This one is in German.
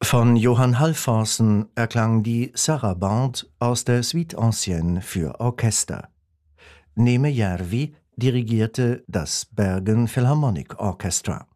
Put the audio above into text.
Von Johann Halvorsen erklang die Sarabande aus der Suite Ancienne für Orchester. Neeme Järvi dirigierte das Bergen Philharmonic Orchestra.